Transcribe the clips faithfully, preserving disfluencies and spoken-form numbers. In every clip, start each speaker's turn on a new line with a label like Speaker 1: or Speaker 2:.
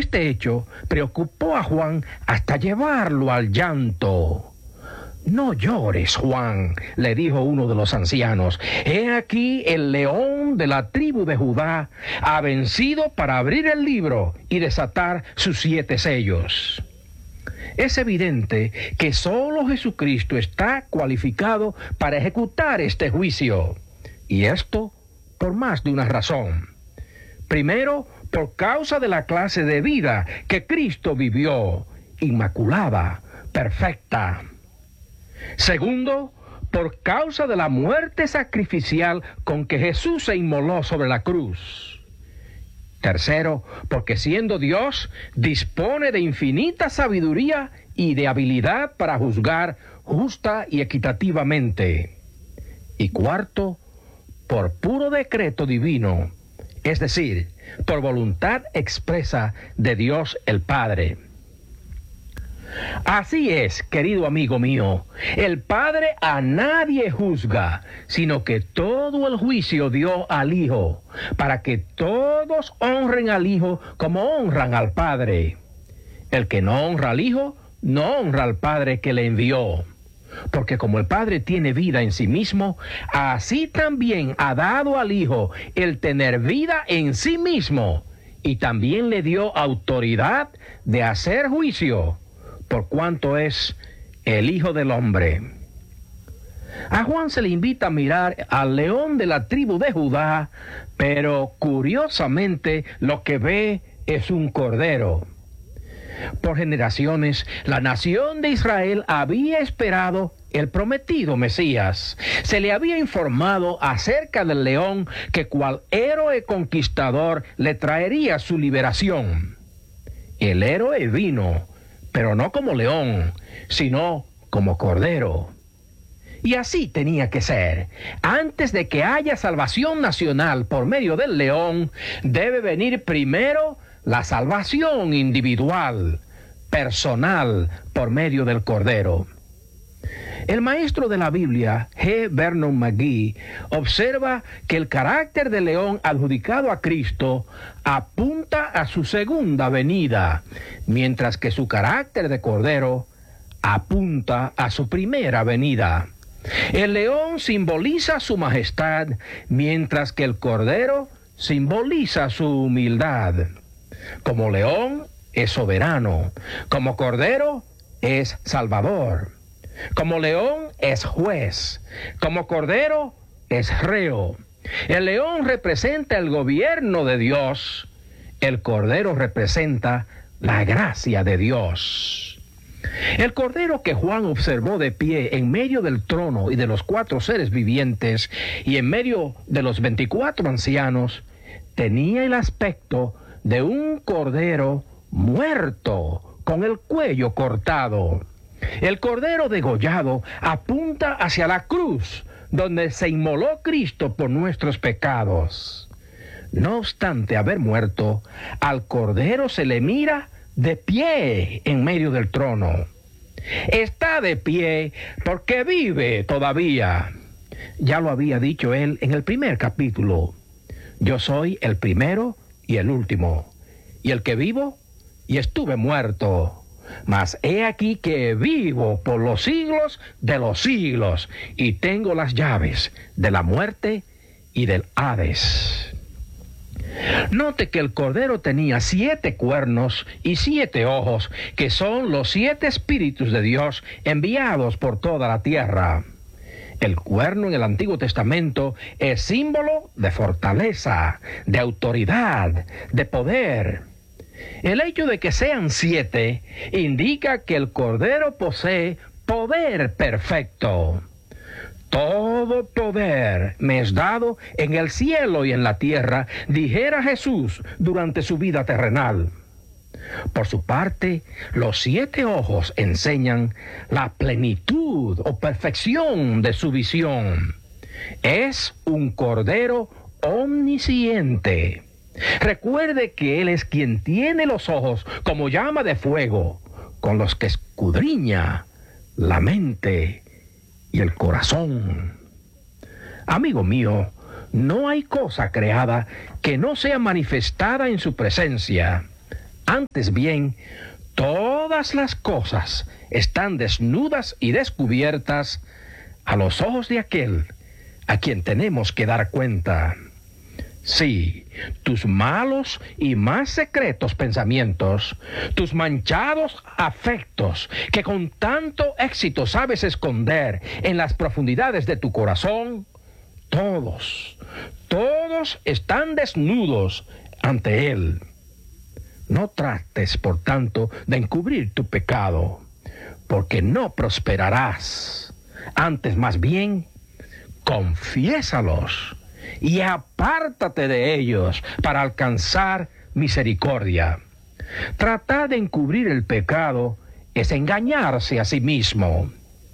Speaker 1: Este hecho preocupó a Juan hasta llevarlo al llanto. «No llores, Juan», le dijo uno de los ancianos. «He aquí el león de la tribu de Judá ha vencido para abrir el libro y desatar sus siete sellos». Es evidente que solo Jesucristo está cualificado para ejecutar este juicio. Y esto por más de una razón. Primero, por causa de la clase de vida que Cristo vivió, inmaculada, perfecta. Segundo, por causa de la muerte sacrificial con que Jesús se inmoló sobre la cruz. Tercero, porque siendo Dios, dispone de infinita sabiduría y de habilidad para juzgar justa y equitativamente. Y cuarto, por puro decreto divino, es decir, por voluntad expresa de Dios el Padre. Así es, querido amigo mío, el Padre a nadie juzga, sino que todo el juicio dio al Hijo, para que todos honren al Hijo como honran al Padre. El que no honra al Hijo, no honra al Padre que le envió. Porque como el Padre tiene vida en sí mismo, así también ha dado al Hijo el tener vida en sí mismo, y también le dio autoridad de hacer juicio, por cuanto es el Hijo del Hombre. A Juan se le invita a mirar al león de la tribu de Judá, pero curiosamente lo que ve es un cordero. Por generaciones, la nación de Israel había esperado el prometido Mesías. Se le había informado acerca del león que cual héroe conquistador le traería su liberación. El héroe vino, pero no como león, sino como cordero. Y así tenía que ser. Antes de que haya salvación nacional por medio del león, debe venir primero la salvación individual, personal, por medio del cordero. El maestro de la Biblia, G. Vernon McGee, observa que el carácter del león adjudicado a Cristo apunta a su segunda venida, mientras que su carácter de cordero apunta a su primera venida. El león simboliza su majestad, mientras que el cordero simboliza su humildad. Como león es soberano, como cordero es salvador. Como león es juez, como cordero es reo. El león representa el gobierno de Dios, el cordero representa la gracia de Dios. El cordero que Juan observó de pie en medio del trono y de los cuatro seres vivientes y en medio de los veinticuatro ancianos, tenía el aspecto de un cordero muerto, con el cuello cortado. El cordero degollado apunta hacia la cruz, donde se inmoló Cristo por nuestros pecados. No obstante haber muerto, al cordero se le mira de pie en medio del trono. Está de pie porque vive todavía. Ya lo había dicho él en el primer capítulo. Yo soy el primero y el último, y el que vivo y estuve muerto. Mas he aquí que vivo por los siglos de los siglos, y tengo las llaves de la muerte y del Hades. Note que el cordero tenía siete cuernos y siete ojos, que son los siete espíritus de Dios enviados por toda la tierra. El cuerno en el Antiguo Testamento es símbolo de fortaleza, de autoridad, de poder. El hecho de que sean siete indica que el cordero posee poder perfecto. Todo poder me es dado en el cielo y en la tierra, dijera Jesús durante su vida terrenal. Por su parte, los siete ojos enseñan la plenitud o perfección de su visión. Es un cordero omnisciente. Recuerde que Él es quien tiene los ojos como llama de fuego, con los que escudriña la mente y el corazón. Amigo mío, no hay cosa creada que no sea manifestada en su presencia. Antes bien, todas las cosas están desnudas y descubiertas a los ojos de aquel a quien tenemos que dar cuenta. Sí, tus malos y más secretos pensamientos, tus manchados afectos que con tanto éxito sabes esconder en las profundidades de tu corazón, todos, todos están desnudos ante Él. No trates, por tanto, de encubrir tu pecado, porque no prosperarás. Antes, más bien, confiésalos y apártate de ellos para alcanzar misericordia. Tratar de encubrir el pecado es engañarse a sí mismo.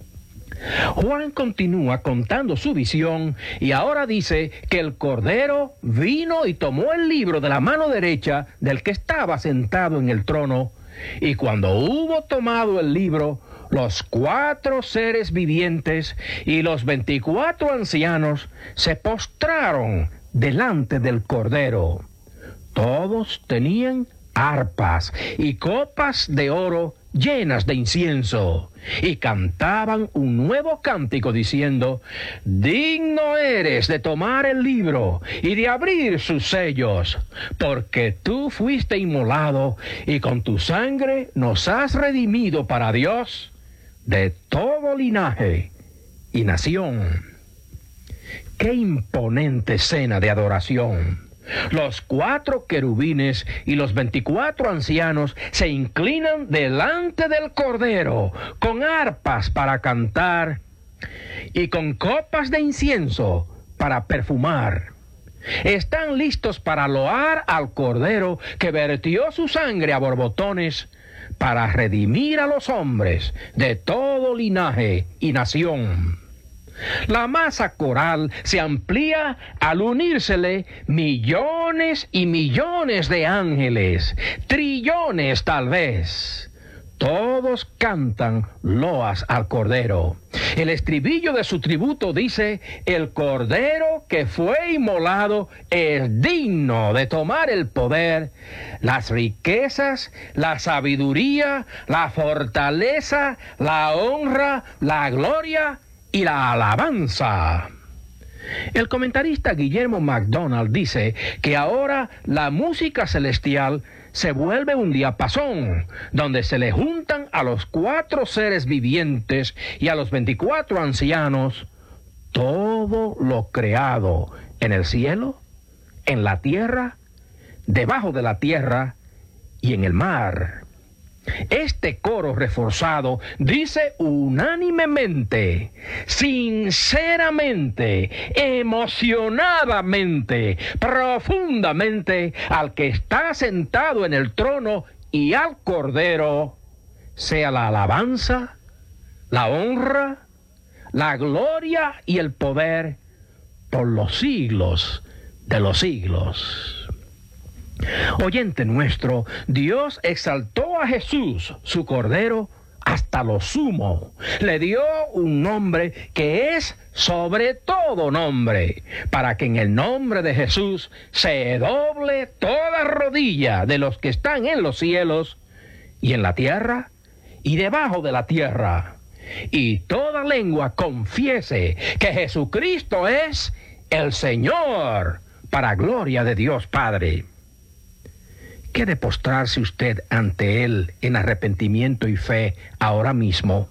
Speaker 1: Juan continúa contando su visión y ahora dice que el Cordero vino y tomó el libro de la mano derecha del que estaba sentado en el trono, y cuando hubo tomado el libro, los cuatro seres vivientes y los veinticuatro ancianos se postraron delante del Cordero. Todos tenían arpas y copas de oro llenas de incienso, y cantaban un nuevo cántico diciendo: digno eres de tomar el libro y de abrir sus sellos, porque tú fuiste inmolado y con tu sangre nos has redimido para Dios de todo linaje y nación. ¡Qué imponente escena de adoración! Los cuatro querubines y los veinticuatro ancianos se inclinan delante del Cordero con arpas para cantar y con copas de incienso para perfumar. Están listos para loar al Cordero que vertió su sangre a borbotones para redimir a los hombres de todo linaje y nación. La masa coral se amplía al unírsele millones y millones de ángeles, trillones tal vez. Todos cantan loas al Cordero. El estribillo de su tributo dice: el Cordero que fue inmolado es digno de tomar el poder, las riquezas, la sabiduría, la fortaleza, la honra, la gloria y la alabanza. El comentarista Guillermo MacDonald dice que ahora la música celestial se vuelve un diapasón, donde se le juntan a los cuatro seres vivientes y a los veinticuatro ancianos todo lo creado en el cielo, en la tierra, debajo de la tierra y en el mar. Este coro reforzado dice unánimemente, sinceramente, emocionadamente, profundamente al que está sentado en el trono y al Cordero, sea la alabanza, la honra, la gloria y el poder por los siglos de los siglos. Oyente nuestro, Dios exaltó a Jesús, su Cordero, hasta lo sumo. Le dio un nombre que es sobre todo nombre, para que en el nombre de Jesús se doble toda rodilla de los que están en los cielos y en la tierra y debajo de la tierra, y toda lengua confiese que Jesucristo es el Señor, para gloria de Dios Padre. ¿Qué de postrarse usted ante Él en arrepentimiento y fe ahora mismo?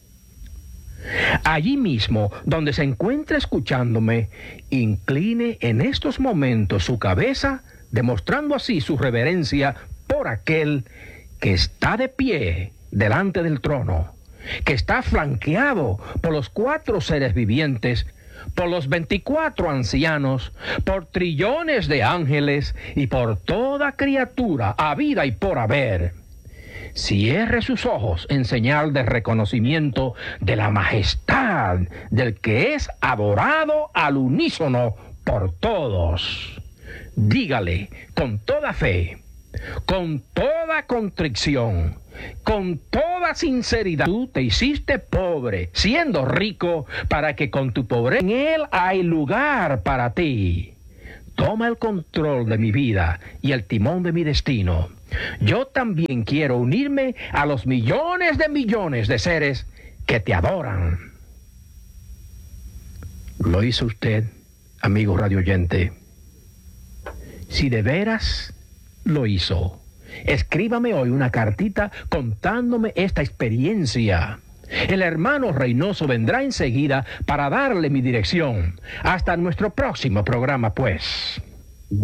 Speaker 1: Allí mismo, donde se encuentra escuchándome, incline en estos momentos su cabeza, demostrando así su reverencia por aquel que está de pie delante del trono, que está flanqueado por los cuatro seres vivientes, por los veinticuatro ancianos, por trillones de ángeles y por toda criatura habida y por haber. Cierre sus ojos en señal de reconocimiento de la majestad del que es adorado al unísono por todos. Dígale con toda fe, con toda contrición, con toda sinceridad: tú te hiciste pobre, siendo rico, para que con tu pobreza en Él hay lugar para ti. Toma el control de mi vida y el timón de mi destino. Yo también quiero unirme a los millones de millones de seres que te adoran. ¿Lo hizo usted, amigo radio oyente? Si de veras lo hizo, escríbame hoy una cartita contándome esta experiencia. El hermano Reynoso vendrá enseguida para darle mi dirección. Hasta nuestro próximo programa, pues.